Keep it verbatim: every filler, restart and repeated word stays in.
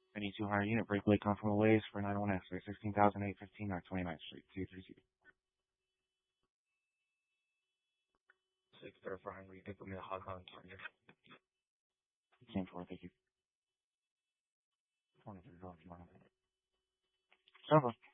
I need two hundred unit brake blade come from Waze for nine one X, sixteen thousand eight hundred fifteen North twenty-ninth Street, two three zero. Six verifying where you can put me the hot on target. Same for, thank you. twenty-three dollars. Seven.